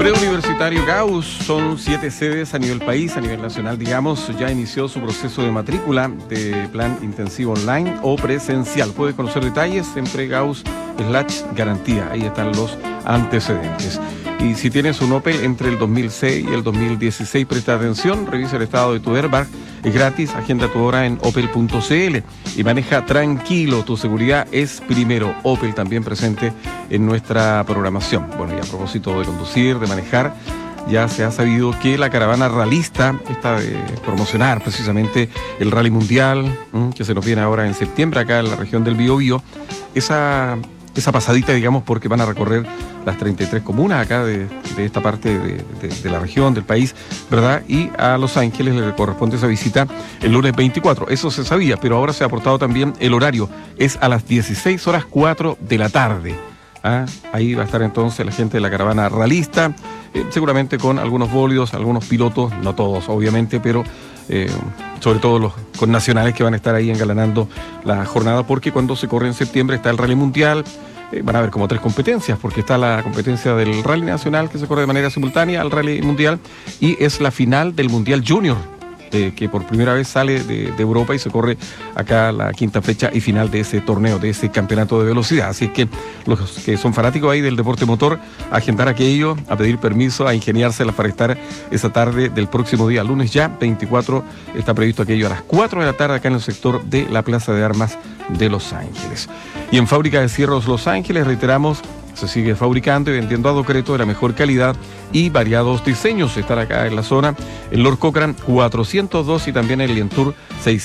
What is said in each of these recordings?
Preuniversitario Gauss, son 7 sedes a nivel país, a nivel nacional, digamos, ya inició su proceso de matrícula de plan intensivo online o presencial. Puedes conocer detalles en Pregauss/garantía, ahí están los antecedentes. Y si tienes un Opel entre el 2006 y el 2016, presta atención, revisa el estado de tu airbag, es gratis, agenda tu hora en opel.cl y maneja tranquilo, tu seguridad es primero. Opel también presente en nuestra programación. Bueno, y a propósito de conducir, de manejar, ya se ha sabido que la caravana ralista está de promocionar precisamente el Rally Mundial, que se nos viene ahora en septiembre acá en la región del Biobío. Esa pasadita, digamos, porque van a recorrer las 33 comunas acá de esta parte de la región, del país, ¿verdad? Y a Los Ángeles le corresponde esa visita el lunes 24. Eso se sabía, pero ahora se ha aportado también el horario. Es a las 16:04 de la tarde. Ahí va a estar entonces la gente de la caravana ralista, seguramente con algunos bólidos, algunos pilotos, no todos obviamente, pero sobre todo los connacionales que van a estar ahí engalanando la jornada, porque cuando se corre en septiembre está el Rally Mundial. Van a haber como 3 competencias, porque está la competencia del Rally Nacional, que se corre de manera simultánea al Rally Mundial, y es la final del Mundial Junior, que por primera vez sale de Europa y se corre acá la 5ª fecha y final de ese torneo, de ese campeonato de velocidad. Así es que los que son fanáticos ahí del deporte motor, a agendar aquello, a pedir permiso, a ingeniárselas para estar esa tarde del próximo día, lunes ya, 24, está previsto aquello a las 4 de la tarde acá en el sector de la Plaza de Armas de Los Ángeles. Y en Fábrica de Cierros Los Ángeles, reiteramos, se sigue fabricando y vendiendo a Docreto de la mejor calidad y variados diseños. Están acá en la zona, en Lord Cochrane 402 y también en Lientour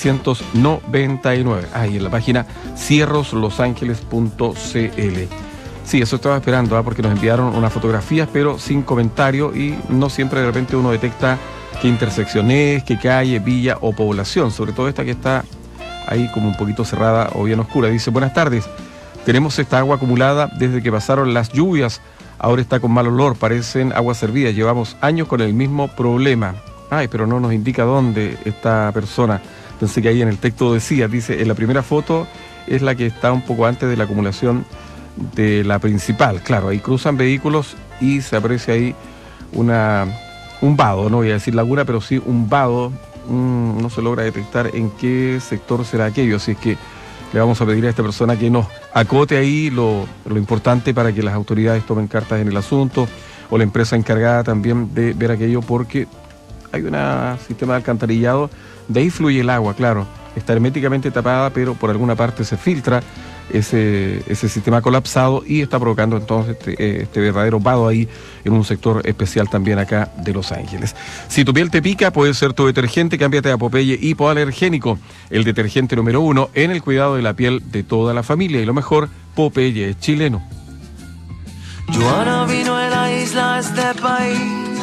699. Y en la página cierroslosangeles.cl. Sí, eso estaba esperando, porque nos enviaron unas fotografías, pero sin comentario, y no siempre de repente uno detecta qué intersección es, qué calle, villa o población, sobre todo esta que está ahí como un poquito cerrada o bien oscura. Dice: buenas tardes. Tenemos esta agua acumulada desde que pasaron las lluvias. Ahora está con mal olor, parecen aguas hervidas. Llevamos años con el mismo problema. Pero no nos indica dónde esta persona. Pensé que ahí en el texto decía, dice, en la primera foto es la que está un poco antes de la acumulación de la principal. Claro, ahí cruzan vehículos y se aprecia ahí un vado, no voy a decir laguna, pero sí un vado. No se logra detectar en qué sector será aquello, así es que le vamos a pedir a esta persona que nos acote ahí lo importante para que las autoridades tomen cartas en el asunto, o la empresa encargada también de ver aquello, porque hay un sistema de alcantarillado, de ahí fluye el agua, claro, está herméticamente tapada, pero por alguna parte se filtra ese sistema colapsado y está provocando entonces este verdadero vado ahí en un sector especial también acá de Los Ángeles. Si tu piel te pica, puede ser tu detergente, cámbiate a Popeye Hipoalergénico, el detergente número 1 en el cuidado de la piel de toda la familia, y lo mejor, Popeye es chileno. Joana vino a la isla a este país